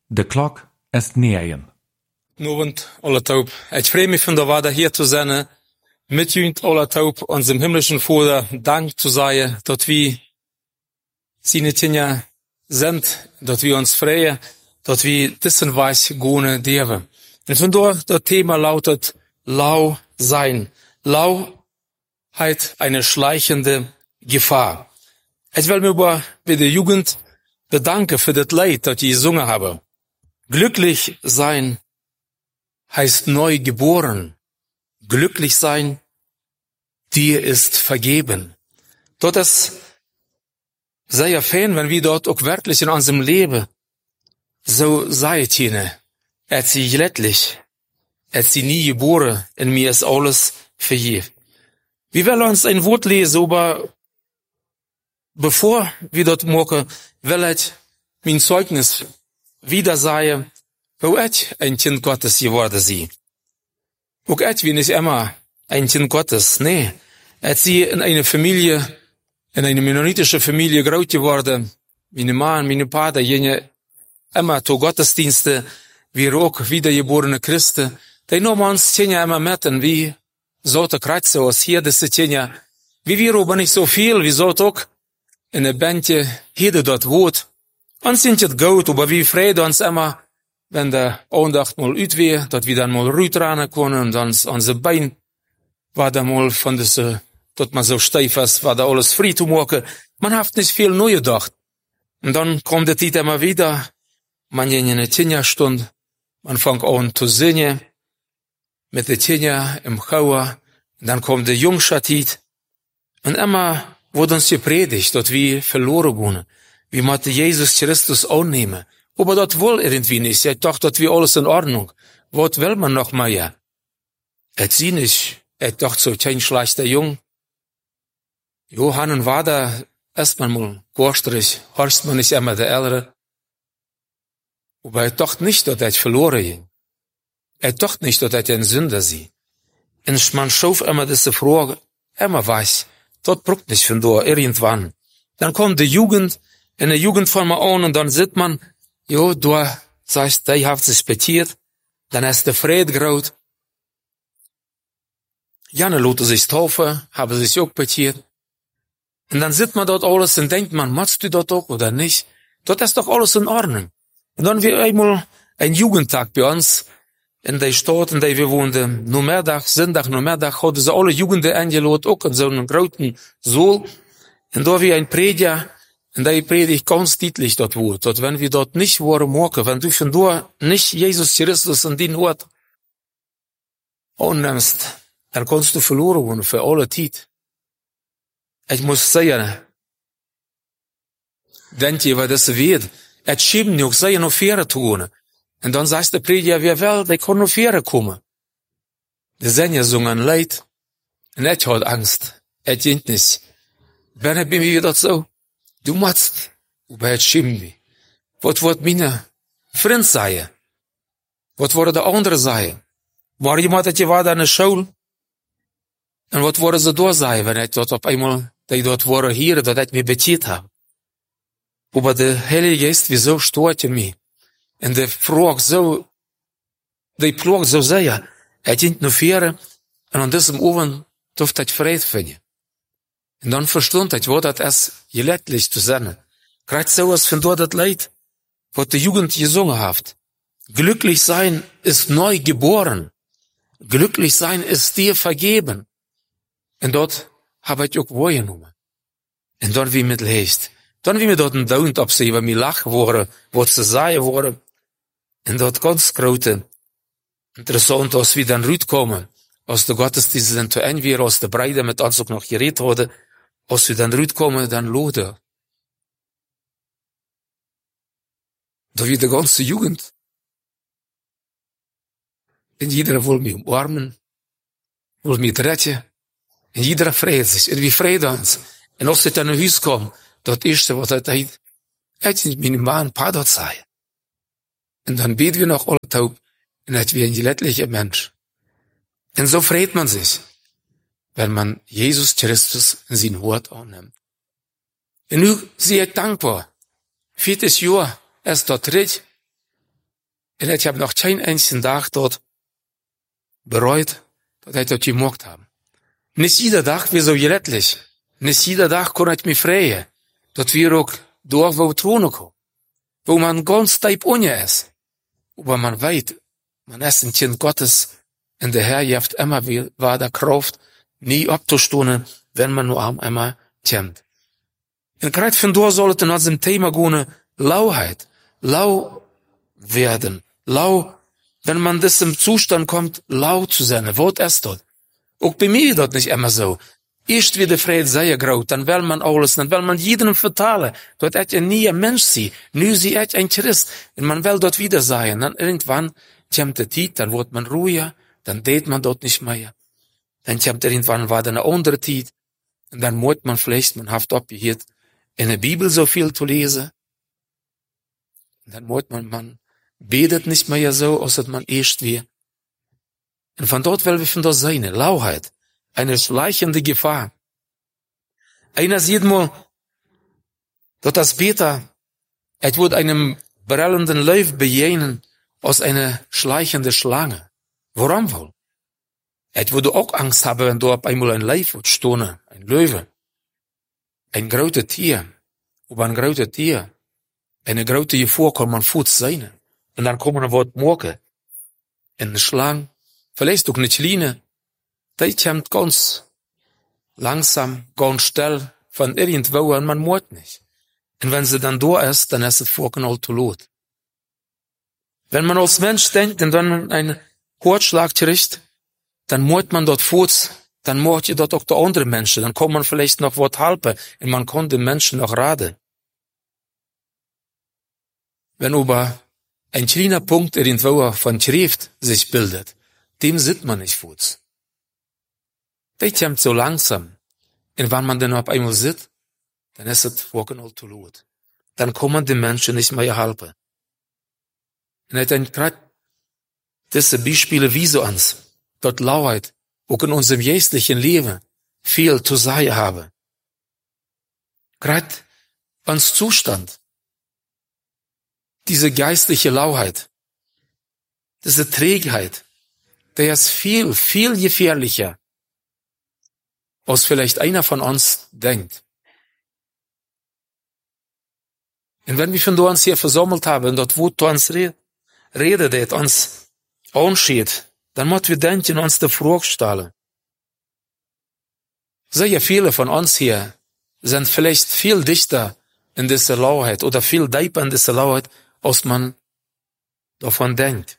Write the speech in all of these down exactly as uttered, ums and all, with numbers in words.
De klok est neeën. Novend, alle taub. Ich freue mich von der Wader hier zu sein, mit jünt alle taub, unserem himmlischen Vater Dank zu sagen, dass wir seine Kinder sind, dass wir uns freuen, dass wir diesen Weis gehen dürfen. Und von dort, das Thema lautet, lau sein. Lau hat eine schleichende Gefahr. Ich will mir aber bei der Jugend bedanken für das Leid, das ich gesungen habe. Glücklich sein heißt neu geboren. Glücklich sein, dir ist vergeben. Dort ist sehr fein, wenn wir dort auch wirklich in unserem Leben so seid jene. Er ist sie lettlich. Er ist sie nie geboren. In mir ist alles vergeben. Wir wollen uns ein Wort lesen, aber bevor wir dort morgen, will ich mein Zeugnis wieder sagen, wo ich ein Kind Gottes geworden bin. Auch ich bin nicht immer ein Kind Gottes, nee. Ich bin in einer Familie, in einer mennonitische Familie groß geworden. Meine Mann, meine Vater, jene immer zu Gottesdienste, wir auch wiedergeborene Christen. Die nehmen uns Kinder immer mit, und wie sollte Kreuze aus hier, das sind Kinder. Wie wir aber nicht so viel, wie sollte auch in der Bändje, jeder dort wohnt. Uns sind es gut, aber wir freuen uns immer, wenn der Andacht mal ut wäre, dass wir dann mal ruhig ran können, und dann unser Bein war da mal von dieser, dass man so steif ist, war da alles frei zu machen. Man hat nicht viel neu gedacht. Und dann kommt die Zeit immer wieder, man in eine Tinja-Stunde, man fängt an zu singen, mit der Tinja im Chauer, und dann kommt der Jungschatit, und immer wurde uns gepredigt, dass wir verloren gehen, wie man Jesus Christus annehmen. Aber das wohl irgendwie nicht. Ich dachte, das wäre alles in Ordnung. Was will man noch mehr? Ich sehe nicht. Ich dachte, so kein schlechter Jung. Johann war da erstmal mal gorstrig, horcht man nicht immer der Ältere. Aber ich dachte nicht, dass ich verloren ging. Ich dachte nicht, dass ich ein Sünder sie. Und man schuf immer diese Frage, immer weiß, das braucht nicht von da, irgendwann. Dann kommt die Jugend, in der Jugend von mir an, und dann sieht man, jo, du sagst, der hat sich spetiert, dann ist der Fried graut. Janne lote sich taufen, habe sich auch petiert. Und dann sieht man dort alles und denkt man, machst du dort auch oder nicht? Dort ist doch alles in Ordnung. Und dann wird einmal ein Jugendtag bei uns in der Stadt, in der wir wohnen. Nur Mittag, Sonntag, nur Mittag, hatten sie alle Jugenden eingeladen, auch in so einem großen Saal. Und da wie ein Prediger, und da predigt ganz deutlich dort Wort, dass wenn wir dort nicht waren morgen, wenn du von da nicht Jesus Christus in den Ort annimmst, dann kannst du verloren werden für alle Zeit. Ich muss sagen, denkt ihr, was das wird? Es schieben nicht, sei noch Fähre tun. Und dann sagt der Prediger, wer will, der kann noch Fähre kommen. Die Sänger singen Leid, und ich hatte Angst. Es geht nicht. Wenn ich bin wieder so, du machst, aber es schieben mich. Was wird meine Freund sein? Was wurde der andere sein? War jemand, der war da in der Schule? Und was wurde sie da sein, wenn ich dort auf einmal, die dort waren hier, dass ich mich betiert habe? Aber der Heilige Geist, wieso steht in mir? Und der fragt so, der plagt so sehr, er dient nur Fähre, und an diesem Ofen durfte ich Fried finden. Und dann verstund ich, wo das ist, gelättlich zu sein. Gerade so was von dort das Leid, was die Jugend gesungen hat. Glücklich sein ist neu geboren. Glücklich sein ist dir vergeben. Und dort habe ich auch wahrgenommen. Und dann wie mit Leist. Dann wie mir dort ein Daumen absehen, wenn mir lachen wurde, was zu sagen wurde. Und dort ganz große, interessant, als wir dann rüberkommen, als der Gottesdienst dann zu Ende war, als der Breide mit uns auch noch geredet wurde, als wir dann rüberkommen, dann lode. Da wird die ganze Jugend. Und jeder will mich umarmen, will mich retten. Und jeder freut sich. Und wir freuen uns. Und als ich dann nach Hause komme, das Erste, was er sagt, hätte ich meine Mann ein paar dort sein. Und dann beten wir noch alle taub. Und das wäre ein gelättlicher Mensch. Und so freut man sich, wenn man Jesus Christus in sein Wort annimmt. Und nun sehe ich dankbar. Viertes Jahr, erst dort dritt. En ik heb nog geen enkele dag dort bereut, dat ik dat gemacht habe. Nicht jeder dag weer zo gerettlich. Nicht jeder dag kon ik me vrijen. Dat wir ook door wo tronen komen. Wo man ganz tief ohne ist. Aber man weet, man ist ein Kind Gottes. Und der Herr heeft immer wieder der Kraft, nie abzustoßen, wenn man nur einmal kennt. Und gerade von dort soll es in unserem Thema gehen, Lauheit. Lau werden. Lau, wenn man diesem Zustand kommt, lau zu sein. Was ist das? Auch bei mir ist das nicht immer so. Erst wie der Friede sehr groß, dann will man alles, dann will man jedem vertalen. Dort ist ja nie ein Mensch sie, nu sie ist ein Christ. Und man will dort wieder sein. Dann irgendwann kommt die Zeit, dann wird man ruhiger, dann deed man dort nicht mehr. Dann kommt irgendwann war eine andere Zeit. Und dann muss man vielleicht, man hat abgehört, in der Bibel so viel zu lesen. Und dann muss man, man betet nicht mehr so, als man erst wie. Und von dort will wir von dort sein, Lauheit. Eine schleichende Gefahr. Einer sieht mal, dass das Peter, es wird einem brellenden Löw begegnen, als eine schleichende Schlange. Warum wohl? Es würde auch Angst haben, wenn dort einmal ein Löw wird stehen, ein Löwe. Ein großes Tier. Aber ein großes Tier. Eine große Gefahr kann man Fuß sein. Und dann kommen ein Wort morgen. Eine Schlange, vielleicht auch eine Schline, die kommt ganz langsam, ganz still von irgendwo und man muss nicht. Und wenn sie dann da ist, dann ist es vorknallt zu lot. Wenn man als Mensch denkt und wenn man einen Herzschlag kriegt, dann muss man dort Fuß, dann muss je dort auch der andere Menschen, dann kann man vielleicht noch was helfen und man kann den Menschen noch raten. Wenn aber ein kleiner Punkt irgendwo von Schrift sich bildet, dem sieht man nicht Fuß. Der kommt so langsam. Und wenn man dann auf einmal sitzt, dann ist es vorknallt zu lot. Dann kann man den Menschen nicht mehr helfen. Und ich denke gerade, diese Beispiele wiesen uns, dort Lauheit, auch in unserem geistlichen Leben, viel zu sein haben. Gerade uns Zustand, diese geistliche Lauheit, diese Trägheit, der ist viel, viel gefährlicher, als vielleicht einer von uns denkt. Und wenn wir von dort uns hier versammelt haben, dort wo du uns redet, redet uns anschaut, dann müssen wir denken, uns die Frage stellen. Sehr viele von uns hier sind vielleicht viel dichter in dieser Lauheit oder viel tiefer in dieser Lauheit, als man davon denkt.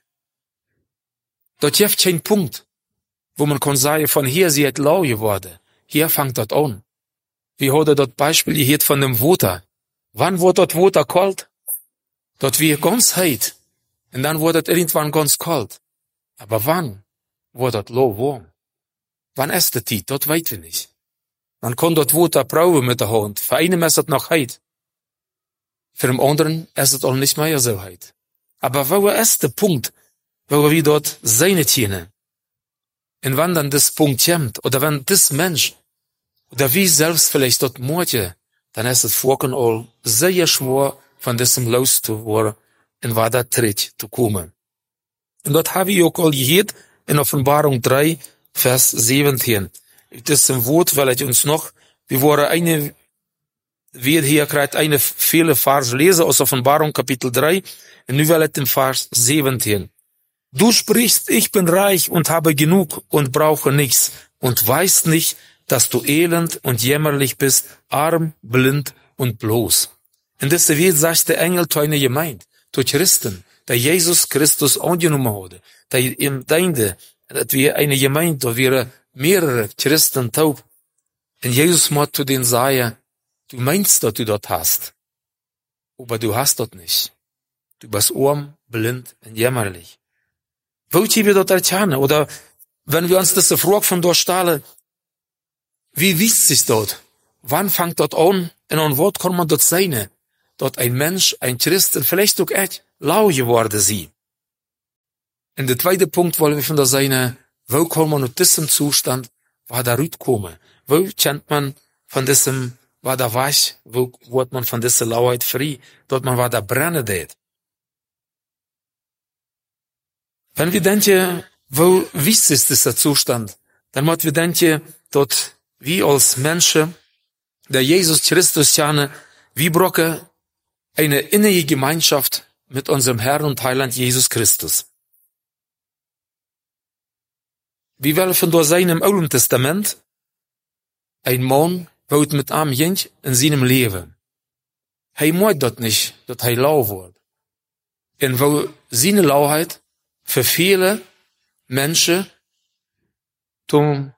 Dort gibt kein Punkt, wo man kann sagen, von hier sie hat lau geworden. Hier fängt das an. Wie hat er das Beispiel gehört von dem Wasser? Wann wird das Wasser kalt? Dort wird ganz heiß. Und dann wird es irgendwann ganz kalt. Aber wann wird das lau warm? Wann ist das die? Das weiß ich nicht. Man kann das Wasser proben mit der Hand. Für einen ist es noch heiß. Für den anderen ist es auch nicht mehr so heiß. Aber wo ist der Punkt, wo wir dort sein können? Und wenn dann das Punkt kommt, oder wenn das Mensch, oder wie selbst vielleicht dort morgen, dann ist es vorhin all sehr schwer, von diesem loszuwerden, und war da tritt zu kommen. Und dort habe ich auch all gehört, in Offenbarung drei, Vers siebzehn. Das ist ein Wort, weil ich uns noch, wir wollen eine, wir hier gerade eine viele Vers lesen aus Offenbarung Kapitel drei, und nu will ich den Vers siebzehn. Du sprichst, ich bin reich und habe genug und brauche nichts und weißt nicht, dass du elend und jämmerlich bist, arm, blind und bloß. Und das wird, sagt der Engel zu einer Gemeinde, zu Christen, der Jesus Christus angenommen hat, der ihm deinte, dass wir eine Gemeinde, da wir mehrere Christen taub. Und Jesus muss zu denen sagen, du meinst, dass du dort hast, aber du hast dort nicht. Du bist arm, blind und jämmerlich. Wollt ihr dort erkennen? Oder wenn wir uns diese Frage von dort stellen, wie wisst sich dort? Wann fängt dort an? Und an was kann man dort sein? Dort ein Mensch, ein Christ, und vielleicht auch echt lau geworden sie. Und der zweite Punkt wollen wir von der sein, wo kann man aus diesem Zustand, war da rauskommen? Wo kennt man von diesem, war da weich? Wo wird man von dieser Lauheit frei? Dort man war da brennen dort. Wenn wir denken, wo wichtig ist dieser Zustand, dann muss wir denken, dass wir als Menschen, der Jesus Christus kennen, wir brauchen eine innige Gemeinschaft mit unserem Herrn und Heiland Jesus Christus. Wir werden durch seinem Alten Testament ein Mann, wo es mit einem Kind in seinem Leben. Er muss das nicht, dass er lau wird. Und wo seine Lauheit für viele Menschen zu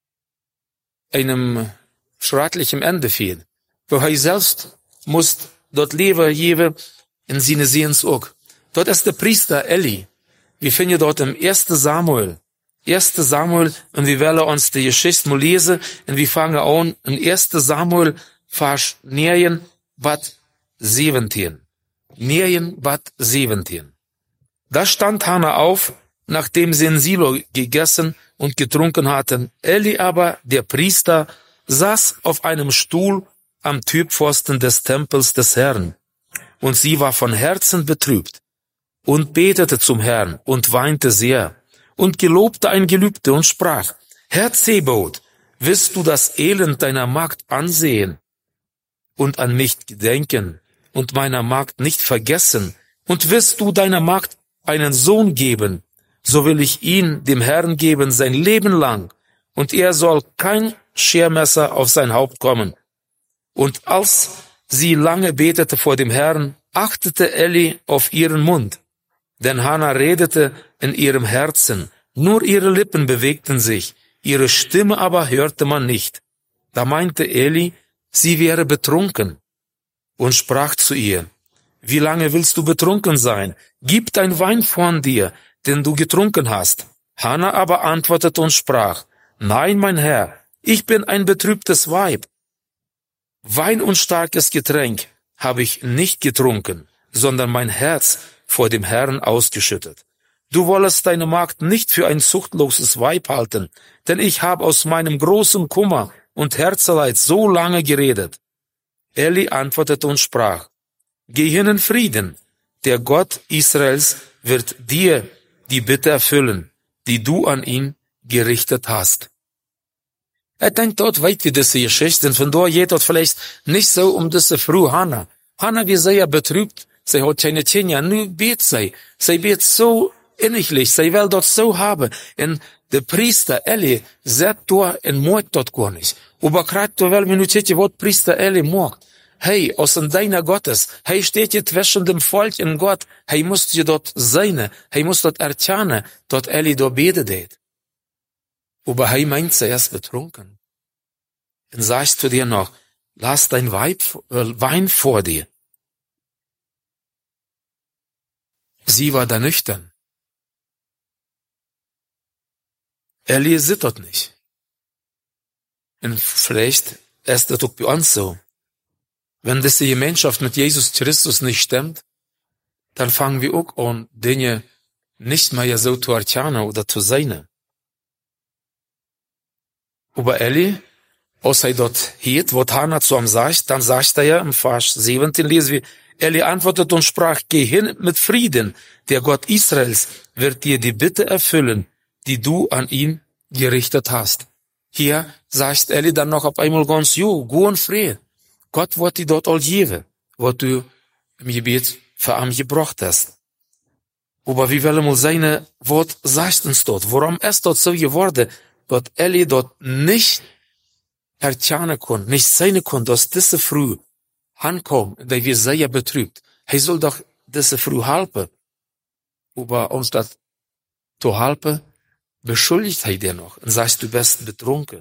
einem schrecklichen Ende führt. Wo er selbst muss dort Leben geben in seine Sehnsucht. Dort ist der Priester Eli. Wir finden dort im ersten Samuel. erster Samuel, und wir werden uns die Geschichte mal lesen, und wir fangen an in erster Samuel, Vers neun, Bad siebzehn. neun, Bad siebzehn. Da stand Hannah auf, nachdem sie in Silo gegessen und getrunken hatten. Eli aber, der Priester, saß auf einem Stuhl am Türpfosten des Tempels des Herrn, und sie war von Herzen betrübt und betete zum Herrn und weinte sehr und gelobte ein Gelübde und sprach: Herr Zebaoth, wirst du das Elend deiner Magd ansehen und an mich gedenken und meiner Magd nicht vergessen, und wirst du deiner Magd einen Sohn geben, so will ich ihn dem Herrn geben sein Leben lang, und er soll kein Schermesser auf sein Haupt kommen. Und als sie lange betete vor dem Herrn, achtete Eli auf ihren Mund, denn Hannah redete in ihrem Herzen, nur ihre Lippen bewegten sich, ihre Stimme aber hörte man nicht. Da meinte Eli, sie wäre betrunken, und sprach zu ihr: Wie lange willst du betrunken sein? Gib dein Wein von dir, den du getrunken hast. Hannah aber antwortete und sprach: Nein, mein Herr, ich bin ein betrübtes Weib. Wein und starkes Getränk habe ich nicht getrunken, sondern mein Herz vor dem Herrn ausgeschüttet. Du wollest deine Magd nicht für ein zuchtloses Weib halten, denn ich habe aus meinem großen Kummer und Herzeleid so lange geredet. Eli antwortete und sprach: Geh hin in Frieden, der Gott Israels wird dir die Bitte erfüllen, die du an ihn gerichtet hast. Er denkt dort weiter diese Geschichte, und von dort geht dort vielleicht nicht so um diese Frau Hannah. Hannah, wie sehr betrübt, sie hat keine Kinder, nu bet sie. Sie bet so inniglich, sie will dort so haben. Und der Priester Eli sagt dort und mag dort gar nicht. Aber gerade du wel minutje, was Priester Eli mag. Hey, aus in deiner Gottes, hey steht hier zwischen dem Volk und Gott, hey muss dir dort sein, hey muss dort erkennen, dort Eli dort betet. Aber hey meint sie erst betrunken. Und sagst du dir noch, lass dein Weib, äh, Wein vor dir. Sie war da nüchtern. Eli sieht dort nicht. Und vielleicht ist das auch bei uns so. Wenn diese Gemeinschaft mit Jesus Christus nicht stimmt, dann fangen wir auch an, Dinge nicht mehr so zu erkennen oder zu sein. Aber Eli, als er dort hielt, wo Hannah zu ihm sagt, dann sagt er ja im Vers siebzehn, lesen wir, Eli antwortete und sprach: Geh hin mit Frieden, der Gott Israels wird dir die Bitte erfüllen, die du an ihn gerichtet hast. Hier sagt Eli dann noch auf einmal ganz, jo, go in Frieden. Gott wird dir dort all geben, was du im Gebet für ihn gebracht hast. Aber wie will mal seine Wort sagt uns dort? Warum ist dort so geworden, dass Eli dort nicht erkennen konnte, nicht sein konnte, dass diese Früh ankommt, da wir sehr betrübt. Er soll doch diese Früh helfen. Aber uns das zu helfen, beschuldigt er dir noch und sagt, du bist betrunken.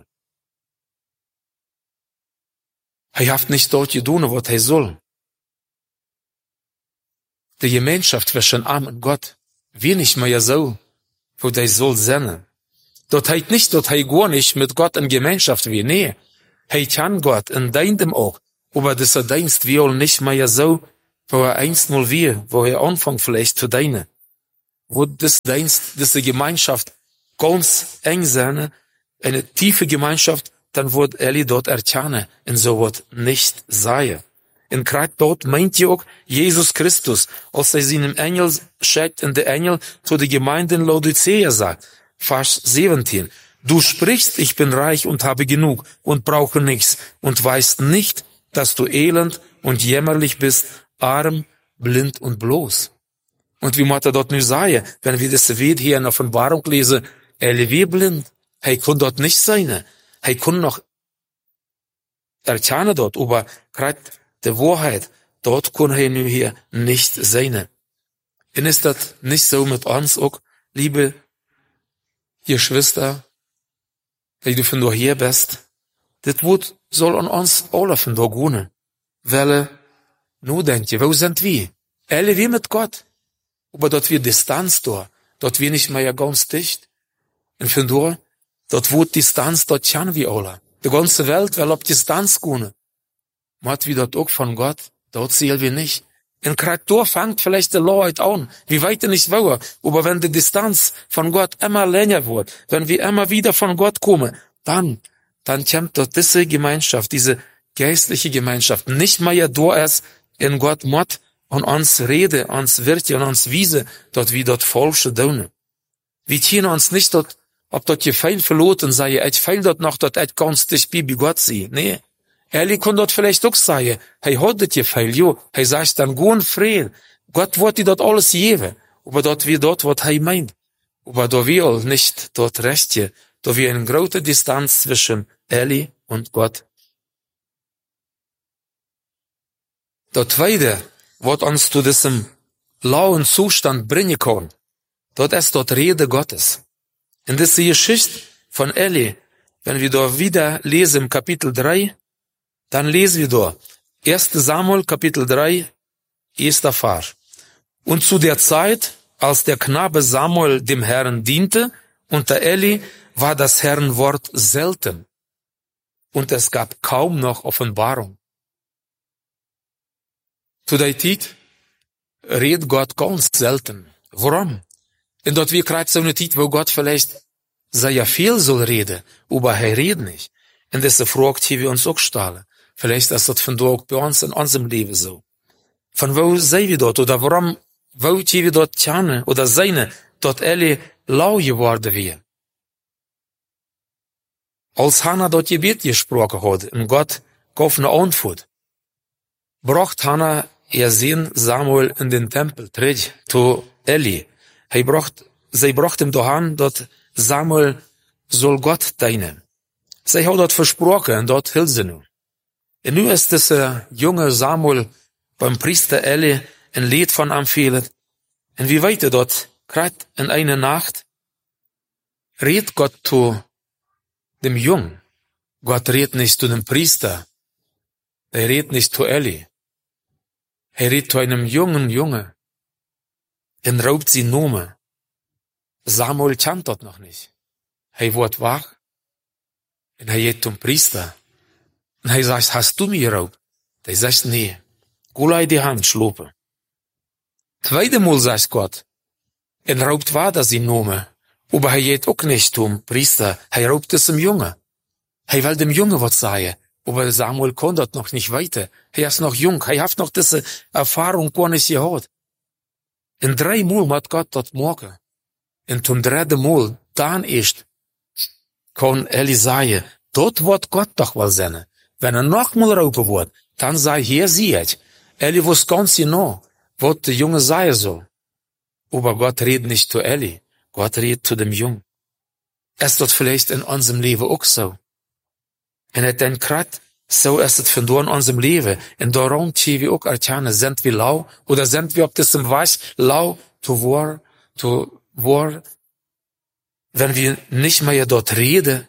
Er hat nicht dort getan, was er soll. Die Gemeinschaft zwischen Arm und Gott, wir nicht mehr so, wo der soll sein. Dort heißt nicht, dort heißt gar nicht mit Gott in Gemeinschaft wie, nee. Er kann Gott in deinem auch, aber das er Dienst wir nicht mehr so, wo er einst mal wir, wo er Anfang vielleicht zu deine. Wo das Dienst, diese Gemeinschaft ganz eng sein, eine tiefe Gemeinschaft, dann wird Eli dort erkennen, und so wird nicht sein. En krijgt dort meint je ook Jezus Christus, als hij zijn engel schickt en de engel zu der Gemeinde in Laodicea sagt. Vers zeventien. Du sprichst, ich bin reich und habe genug und brauche nichts und weißt nicht, dass du elend und jämmerlich bist, arm, blind und bloß. Und wie moet er dat nu zeggen, wenn wir das Wort hier in der Offenbarung lesen, er wie blind, hij kon dort nicht sein, hij kon noch erkennen dort, aber krijgt de Wahrheit, dort kon hij nu hier nicht sein. Und ist das nicht so mit uns auch, liebe Geschwister, die du von hier bist? Dit Wort soll an uns alle von da gehen. Weil, nu denkt je, wo sind wir? Alle wie mit Gott. Aber dort wir Distanz da, dort wir nicht mehr ganz dicht. Und von da, dort wird Distanz, dort kennen wir alle. Die ganze Welt will auf Distanz gehen. Macht wir dort auch von Gott, dort sehen wir nicht. In Charakter fängt vielleicht die Leute an, wie weit nicht wollen. Aber wenn die Distanz von Gott immer länger wird, wenn wir immer wieder von Gott kommen, dann, dann kommt dort diese Gemeinschaft, diese geistliche Gemeinschaft, nicht mehr da ist, in Gott Mott und uns rede, uns wirke und uns wiese, dort wie dort falsche Döne. Wir tun uns nicht dort, ob dort je fein verloten sei, ich fein dort noch dort et ganz dich wie Gott sie. Nee. Ehrlich kann dort vielleicht auch sagen, hey, hat das je fein, jo, hey, sagt dann gut Frieden. Gott wird dir dort alles geben, aber dort wie dort, was er meint. Aber da will nicht dort recht je, da wie eine große Distanz zwischen Eli und Gott. Das Zweite, was uns zu diesem lauen Zustand bringen kann, dort ist dort Rede Gottes. In dieser Geschichte von Eli, wenn wir da wieder lesen im Kapitel drei, dann lesen wir da, erster Samuel, Kapitel drei, erster Vers. Und zu der Zeit, als der Knabe Samuel dem Herrn diente, unter Eli war das Herrn Wort selten. Und es gab kaum noch Offenbarung. Zu der Zeit redet Gott ganz selten. Warum? Und dort wir gerade so eine Zeit, wo Gott vielleicht sehr viel soll reden, aber er redet nicht. Und das ist eine Frage, die wir uns auch stellen. Vielleicht ist das von dort bei uns in unserem Leben so. Von wo sind wir dort? Oder warum, wo wir dort kennen oder sehen, dort alle lau geworden wir? Als Hannah dort Gebet gesprochen hat und Gott gab eine Antwort, bracht Hannah ihr Sohn Samuel in den Tempel zurück zu Eli. Er bracht, sie bracht ihm dahin, dort Samuel soll Gott dienen. Sie hat dort versprochen und dort hielt sie nun. Und nu ist dieser junge Samuel beim Priester Eli ein Lied von ihm fehlt. Und wie weiter dort, gerade in einer Nacht, redet Gott zu dem Jungen. Gott redet nicht zu dem Priester. Er redet nicht zu Eli. Er redet zu einem jungen Junge. Und raubt sie Nome. Samuel kennt dort noch nicht. Er wird wach. Und er geht zum Priester. Und er sagt, hast du mir geraubt? Der sagt, nee. Gulei die Hand schlopen. Zweite Mal sagt Gott. Und raubt weiter sie Nome. Aber er geht auch nicht zum Priester. Er raubt es dem Junge. Er will dem Junge was sagen. Aber Samuel kann dort noch nicht weiter. Er ist noch jung. Er hat noch diese Erfahrung gar nicht gehabt. In drei Mal hat Gott dort morgen. Und zum dritten Mal, dann erst, kann Eli sagen, dort wird Gott doch wohl sein. Wenn er noch mal raupen wird, dann sei hier sie ich. Eli wusste ganz genau, was der Junge sagen soll. Aber Gott redet nicht zu Eli. Gott redet zu dem Jungen. Ist das vielleicht in unserem Leben auch so? Und ich denke gerade, so ist es von da in unserem Leben. Und darum können wir auch erkennen, sind wir lau oder sind wir auf diesem Weg lau zu war, zu war, wenn wir nicht mehr dort reden,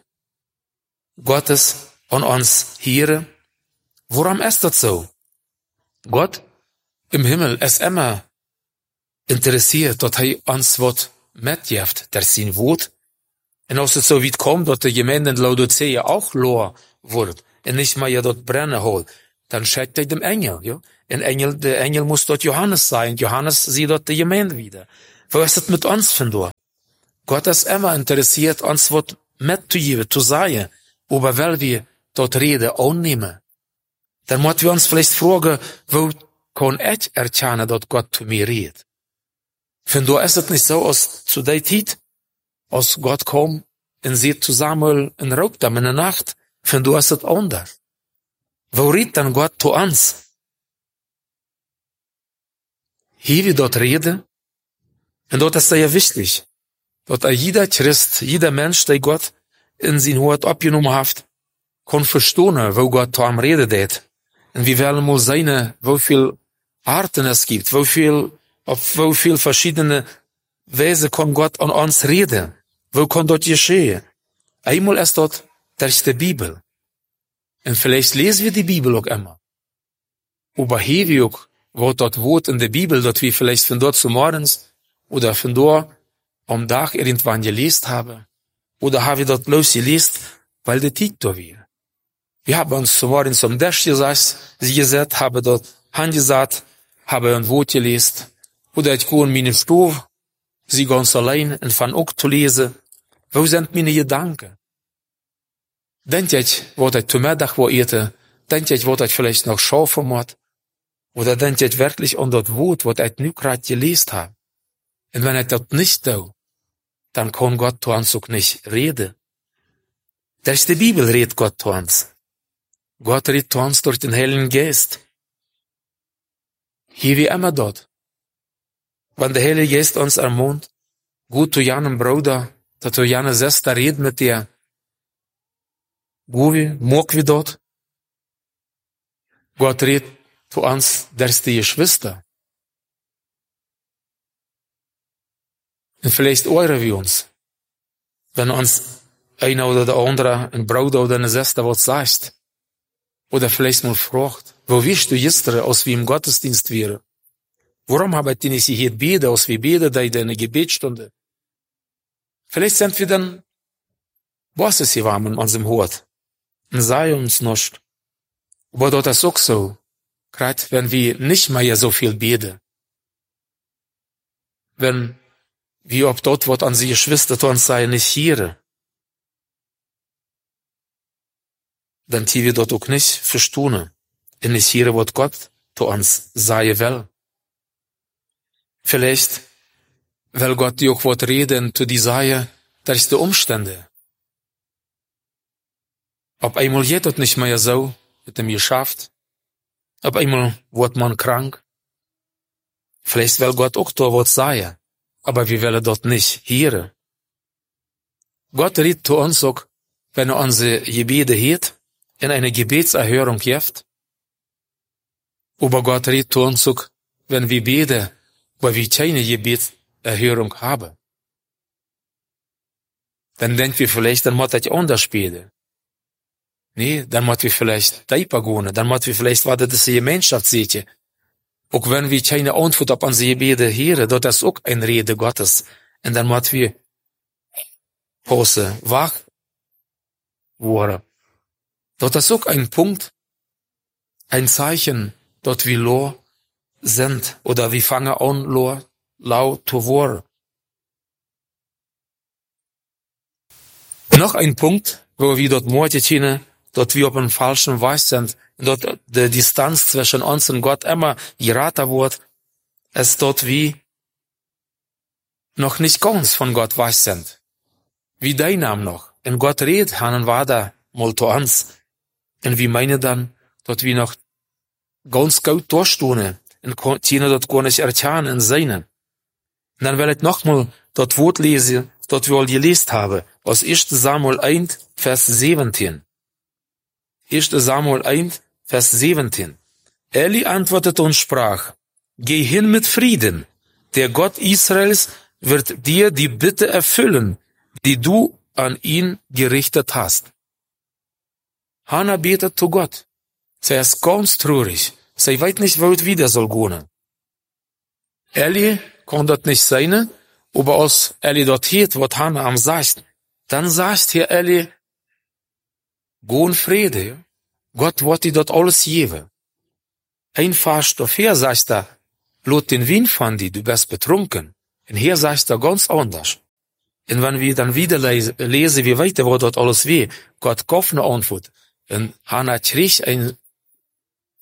Gottes an uns hören. Warum ist das so? Gott im Himmel ist immer interessiert, dass er uns was mitgibt, der sein Wort. Und als es so weit kommt, dass die Gemeinde in Laodicea auch lohr wird und nicht mehr dort brennen holt, dann schickt er dem Engel, ja. Ein Engel, der Engel muss dort Johannes sein. Johannes sieht dort die Gemeinde wieder. Wo ist es mit uns von dort? Gott ist immer interessiert, uns was mitzugeben, zu sagen, aber weil wir dort reden annehmen. Dan moeten we ons vielleicht fragen, wo kann ich erkennen, dass Gott zu mir redet? Von da ist es nicht so, als zu der Zeit, als Gott kam und sieht zusammen in Raubdam in der Nacht, von da ist es anders. Wo redet dann Gott zu uns? Hier wir dort reden, und dort ist sehr wichtig, dass jeder Christ, jeder Mensch, der Gott in sein Hort abgenommen hat, kann verstehen, wo Gott zu ihm redet. Und wir werden mal sehen, wie viel Arten es gibt, wie viel, auf wie viel verschiedene Weise kann Gott an uns reden. Wo kann dort geschehen? Einmal ist dort durch die Bibel. Und vielleicht lesen wir die Bibel auch immer. Aber hier wir auch, wo dort Wort in der Bibel, dort wir vielleicht von dort zu morgens oder von dort am Tag irgendwann gelesen haben. Oder haben wir dort bloß gelesen, weil der Zeit da war. Wir haben uns zum Morgen zum Tisch gesetzt, sie gesagt, haben dort angesagt, haben ein Wort gelesen. Oder ich gehe in meine Stube, sie ganz allein und fangen auch zu lesen. Wo sind meine Gedanken? Denkt ich, was ich zum Mittag wo ete? Denkt ich, was ich vielleicht noch schaffen muss? Oder denkt ich wirklich an das Wort, was ich nu gerade gelesen habe? Und wenn ich das nicht tue, dann kann Gott zu uns auch nicht reden. Durch die Bibel redet Gott zu uns. Gott redet zu uns durch den Heiligen Geist. Hier wie immer dort. Wenn der Heilige Geist uns ermahnt, gut zu jenem Bruder, dass du jene Schwester redet mit dir, Guvi, mag wir dort? Gott redet zu uns durch die Geschwister. Und vielleicht eure wir uns, wenn uns einer oder der andere, ein Bruder oder eine Schwester was sagt. Oder vielleicht mal fragt, wo bist du gestern, als wir im Gottesdienst wären? Warum habe ich nicht hier beten, als wir beten, da in der Gebetsstunde? Vielleicht sind wir dann, was ist hier warm in unserem Hort? Und sei uns nicht. Aber dort ist auch so, gerade wenn wir nicht mehr so viel beten. Wenn wir ob dort, was unsere Geschwister zu uns sagen, nicht hier. Dann die wir dort auch nicht verstehen. Und nicht hier, was Gott zu uns sagen will. Vielleicht, weil Gott dir auch was reden, zu die sagen, durch die Umstände. Auf einmal geht das nicht mehr so, mit dem geschafft. Auf einmal wird man krank. Vielleicht will Gott auch da was sagen, aber wir wollen dort nicht hören. Gott redet zu uns auch, wenn er unsere Gebete hört, in eine Gebetserhörung gibt. Aber Gott redet zu uns auch, wenn wir beten, weil wir keine Gebetserhörung haben. Dann denken wir vielleicht, dann muss ich anders beten. Nee, dann muss wir vielleicht tiefer gehen, dann muss wir vielleicht warten, dass die Gemeinschaft sieht. Auch wenn wir keine Antwort auf unsere Gebete hören, dort ist auch ein Rede Gottes. Und dann muss wir Hose wach werden. Dort ist auch ein Punkt, ein Zeichen, dort wir low sind, oder wir fangen an, low, laut zu werden. Noch ein Punkt, wo wir dort morgen dort wir auf einem falschen Weg sind, dort die Distanz zwischen uns und Gott immer gerater wird, ist dort wie noch nicht ganz von Gott weg sind. Wie dein Name noch. Und Gott redet, hanen war da mal zu uns. Und wir meinen dann, dort wir noch ganz gut durchstehen und können dort gar nicht erkennen in seinen. Und dann will ich nochmal dort Wort lesen, dort wir all gelesen haben, aus erster Samuel eins, Vers siebzehn. erster Samuel eins, Vers siebzehn. Eli antwortete und sprach, geh hin mit Frieden, der Gott Israels wird dir die Bitte erfüllen, die du an ihn gerichtet hast. Hannah betet zu Gott. Sie ist ganz traurig. Sie weiß nicht, wo es wieder soll gehen. Eli kann das nicht sein, aber als Eli dort hört, was Hannah am sagt, dann sagt hier Eli, geh in Friede. Gott wird dir dort alles geben. Ein Vers dafür sagt er, lot den Wein von dir, du bist betrunken. Und hier sagt er ganz anders. Und wenn wir dann wieder lesen, wie weiter, wo dort alles weh, Gott kauft eine Antwort. Und Hannah kriegt ein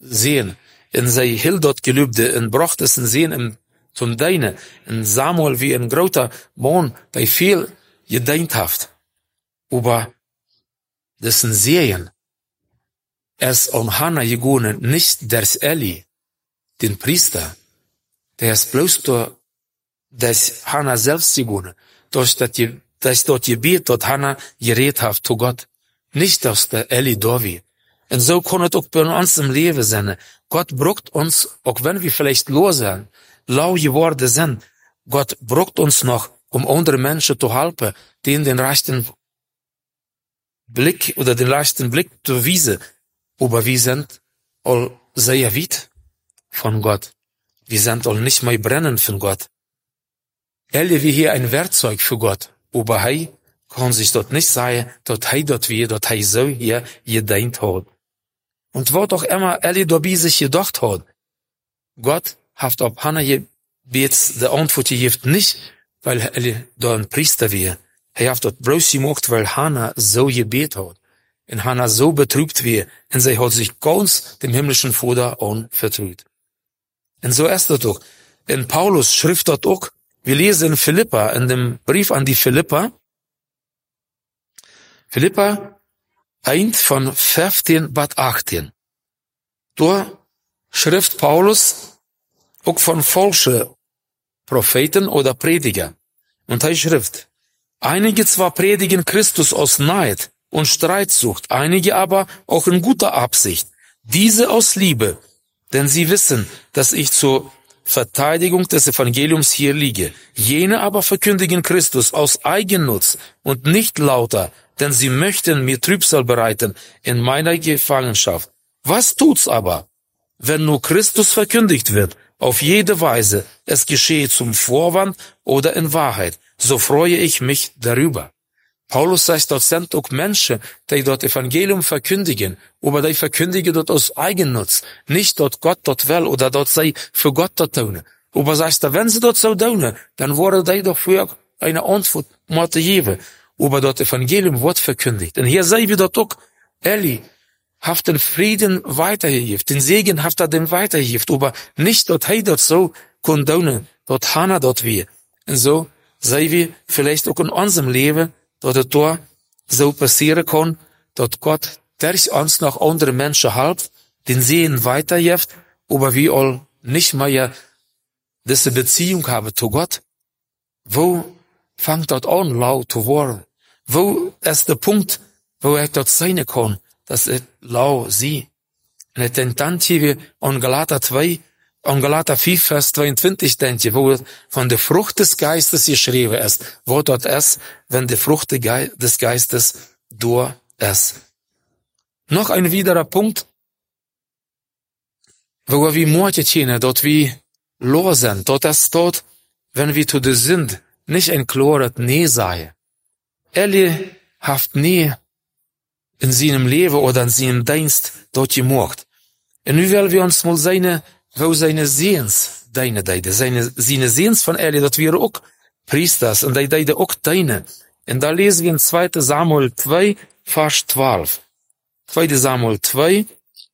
sehen, en zij heel dat gelübde, en bracht es en sehen im, zum Deine, en Samuel wie ein groter Mann, der viel gedeint haft. Aber dessen sehen, es an Hannah gegangen, nicht des Eli, den Priester, der ist bloß durch des Hannah selbst gegangen, durch das, das dort Gebet, dort Hannah geredet hat zu Gott, nicht aus der Eli Dovi. Und so kann es auch bei uns im Leben sein. Gott braucht uns, auch wenn wir vielleicht los sind, lau geworden sind, Gott braucht uns noch, um andere Menschen zu helfen, denen den rechten Blick oder den rechten Blick zu wiesen. Aber wir sind all sehr weit von Gott. Wir sind all nicht mehr brennend von Gott. Alle wie hier ein Werkzeug für Gott. Aber er kann sich dort nicht sagen, dass er dort wie, dass er so hier gedeint hat. Und was auch immer alle dabei sich gedacht hat, Gott hat auf Hannah gebet, die Antwort gegeben, nicht, weil er da ein Priester war. Er hat dort bloß gemacht, weil Hannah so gebet hat. Und Hannah so betrübt war, und sie hat sich ganz dem himmlischen Vater anvertraut. Und so ist das auch. In Paulus schrift dort auch, wir lesen in Philippa, in dem Brief an die Philippa, Philippa eins von fünfzehn bis achtzehn. Da schrift Paulus auch von falschen Propheten oder Prediger. Und er schrift, einige zwar predigen Christus aus Neid und Streitsucht, einige aber auch in guter Absicht, diese aus Liebe, denn sie wissen, dass ich zur Verteidigung des Evangeliums hier liege. Jene aber verkündigen Christus aus Eigennutz und nicht lauter, denn sie möchten mir Trübsal bereiten in meiner Gefangenschaft. Was tut's aber, wenn nur Christus verkündigt wird, auf jede Weise, es geschehe zum Vorwand oder in Wahrheit, so freue ich mich darüber. Paulus sagt, dort sind auch Menschen, die dort Evangelium verkündigen, aber die verkündigen dort aus Eigennutz, nicht dort Gott dort will oder dort sei für Gott dort tun. Aber sagt er, wenn sie dort so tun, dann wurde die doch für eine Antwort Mathe geben. Aber dort Evangelium wird verkündigt. Und hier sehen wir dort auch, Eli hat den Frieden weitergegeben, den Segen hat er dem weitergegeben, aber nicht dort er dort so kann tun, dort Hannah dort wir. Und so sehen wir vielleicht auch in unserem Leben, dass es da so passieren kann, dass Gott durch uns noch andere Menschen hilft, den Segen weitergibt, aber wir all nicht mehr diese Beziehung haben zu Gott. Wo fängt dort an, laut zu werden? Wo ist der Punkt, wo er dort sein kann, dass er lau sie? Und ich denke dann hier an Galater zwei, an Galater vier, Vers zweiundzwanzig, denke ich, wo von der Frucht des Geistes geschrieben ist, wo dort ist, wenn die Frucht des Geistes durch ist. Noch ein weiterer Punkt, wo wir morgen dort wie los sind, dort ist dort, wenn wir zu der Sünde nicht ein klares Nee sei. Eli hat nie in seinem Leben oder in seinem Dienst dort gemacht. Und nu wollen wir uns mal seine, wo seine Sehens, deine, deine, seine, seine Sehens von Eli, dort wir auch Priesters, und die, die auch deine. Und da lesen wir in zweiter Samuel zwei, Vers zwölf. zweiter Samuel zwei,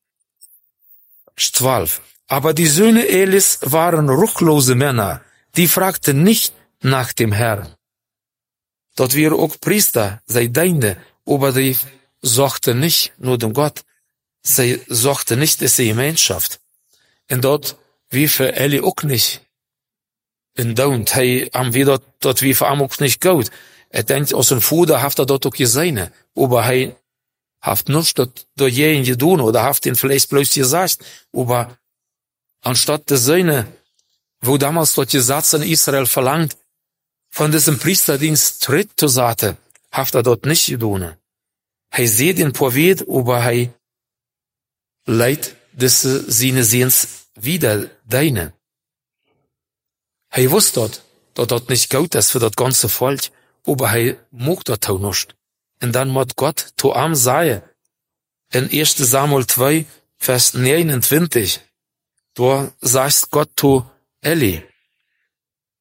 zwölf. Aber die Söhne Elis waren ruchlose Männer, die fragten nicht nach dem Herrn. Dort wir auch Priester, sei deine, aber die suchten nicht nur den Gott, sie suchten nicht diese Gemeinschaft. Und dort, wie für Eli auch nicht. Und dort, hey, haben wir dort, dort wie für ihm auch nicht gut. Er denkt, aus dem Fuder hat er dort auch gesehen, aber hey, hat nicht dort durch jeden getan, oder hat ihn vielleicht bloß gesagt, aber anstatt der Söhne, wo damals dort Gesetz in Israel verlangt, von diesem Priesterdienst tritt zur Seite, hat er dort nicht getan. Er sieht den Prophet, aber er leidt diese seine Sehens wieder deine. Er wusste dort, dass dort nicht gut ist für das ganze Volk, aber er mag dort auch nicht. Und dann muss Gott zu ihm sagen, in erster Samuel zwei, Vers neunundzwanzig, da sagt Gott zu Eli,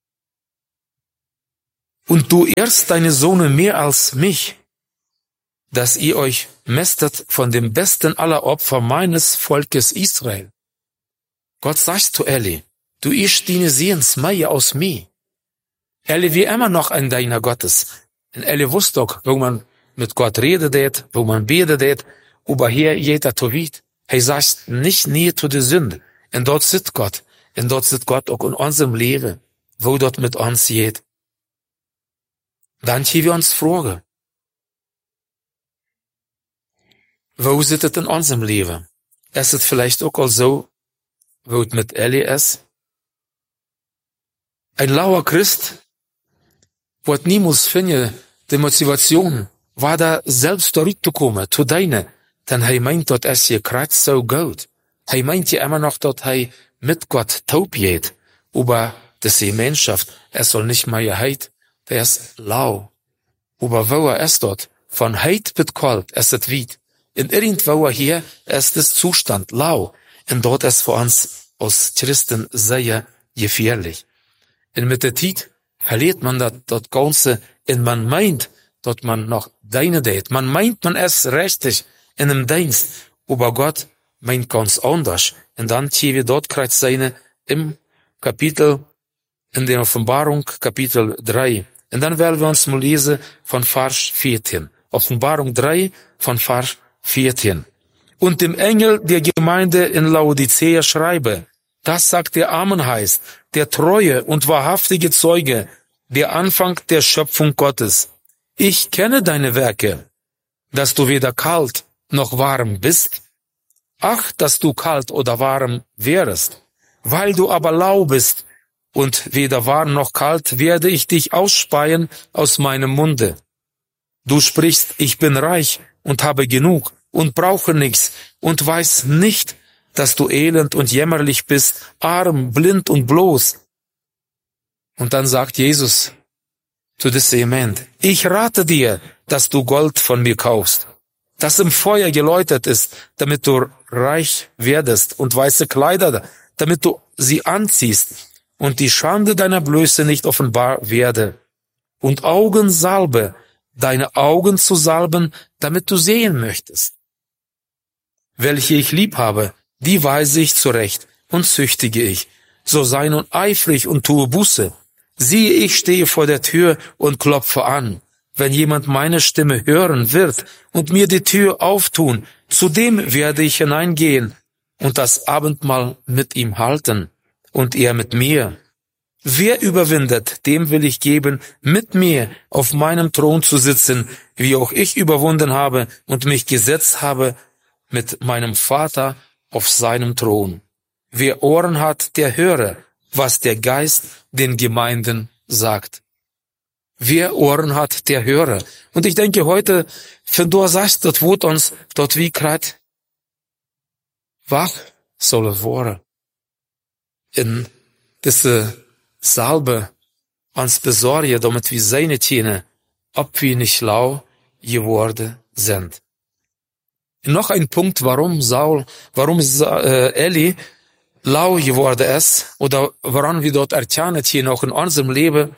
und du ehrst deine Söhne mehr als mich. dass ihr euch mästet von dem besten aller Opfer meines Volkes Israel. Gott sagt zu Eli, du isch dine ziens mij aus mir. Eli wie immer noch ein deiner Gottes. Und Eli wusste doch, wo man mit Gott redet, wo man betet, aber hier jeder Tovit. Er sagt nicht nie zu der Sünde. Und dort sitzt Gott. Und dort sitzt Gott auch in unserem Leben, wo dort mit uns geht. Dann hier wir uns fragen, wo sitzt es in unserem Leben? Ist es vielleicht auch so, wo es mit Eli ist? Ein lauer Christ wird niemals finden, die Motivation, war da selbst zurückzukommen, zu deiner, denn er meint, dort ist hier gerade so gut. Er meint ja immer noch, dort er mit Gott taub geht, aber das Gemeinschaft, er soll nicht mehr heit, der ist lau. Aber wo er ist dort, von heit bis kalt, ist es weit. In irgendwo hier ist das Zustand lau, und dort ist für uns als Christen sehr gefährlich. Und mit der Zeit verliert man das, das Ganze, und man meint, dass man noch deine Date, man meint, man ist richtig in dem Dienst, aber Gott meint ganz anders. Und dann hier wir dort kreuz seine im Kapitel, in der Offenbarung, Kapitel drei. Und dann werden wir uns mal lesen von Vers vierzehn. Offenbarung drei von Vers vierzehn. Und dem Engel der Gemeinde in Laodicea schreibe, das sagt der Amen heißt, der treue und wahrhaftige Zeuge, der Anfang der Schöpfung Gottes. Ich kenne deine Werke, dass du weder kalt noch warm bist. Ach, dass du kalt oder warm wärest. Weil du aber lau bist und weder warm noch kalt, werde ich dich ausspeien aus meinem Munde. Du sprichst, ich bin reich und habe genug und brauche nichts und weiß nicht, dass du elend und jämmerlich bist, arm, blind und bloß. Und dann sagt Jesus zu diesem Jemand, ich rate dir, dass du Gold von mir kaufst, das im Feuer geläutert ist, damit du reich werdest, und weiße Kleider, damit du sie anziehst und die Schande deiner Blöße nicht offenbar werde, und Augensalbe, deine Augen zu salben, damit du sehen möchtest. Welche ich lieb habe, die weise ich zurecht und züchtige ich. So sei nun eifrig und tue Buße. Siehe, ich stehe vor der Tür und klopfe an. Wenn jemand meine Stimme hören wird und mir die Tür auftun, zu dem werde ich hineingehen und das Abendmahl mit ihm halten und er mit mir. Wer überwindet, dem will ich geben, mit mir auf meinem Thron zu sitzen, wie auch ich überwunden habe und mich gesetzt habe mit meinem Vater auf seinem Thron. Wer Ohren hat, der höre, was der Geist den Gemeinden sagt. Wer Ohren hat, der höre. Und ich denke heute, wenn du sagst, das wird uns dort wie grad wach soll werden. In diese Salbe uns besorge, damit wir seine Tiere, ob wir nicht lau geworden sind. Noch ein Punkt, warum Saul, warum äh, Eli lau geworden ist, oder woran wir dort erkennen hier noch in unserem Leben.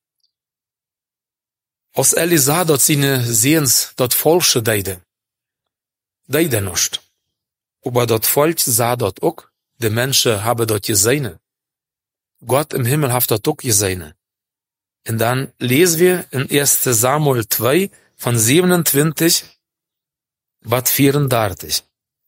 Aus Eli sah dort seine Sehens, dort falsche Deide. Deide nicht. Aber dort Volk sah dort auch, die Menschen haben dort gesehen. Gott im Himmel hat dort auch gesehen. Und dann lesen wir in erster Samuel zwei von siebenundzwanzig bis vierunddreißig.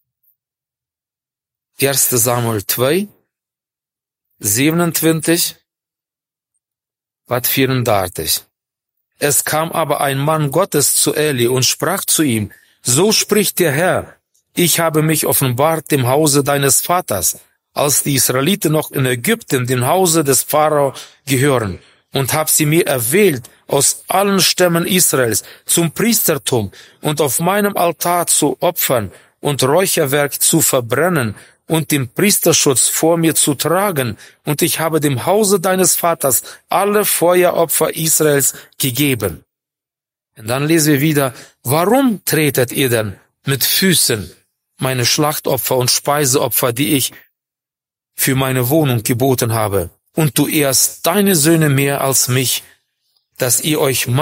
erster Samuel zwei, siebenundzwanzig bis vierunddreißig. Es kam aber ein Mann Gottes zu Eli und sprach zu ihm, so spricht der Herr, ich habe mich offenbart dem Hause deines Vaters, als die Israeliten noch in Ägypten dem Hause des Pharao gehören, und hab sie mir erwählt aus allen Stämmen Israels zum Priestertum und auf meinem Altar zu opfern und Räucherwerk zu verbrennen und den Priesterschutz vor mir zu tragen, und ich habe dem Hause deines Vaters alle Feueropfer Israels gegeben. Und dann lesen wir wieder, warum tretet ihr denn mit Füßen meine Schlachtopfer und Speiseopfer, die ich für meine Wohnung geboten habe, und du ehrst deine Söhne mehr als mich, dass ihr euch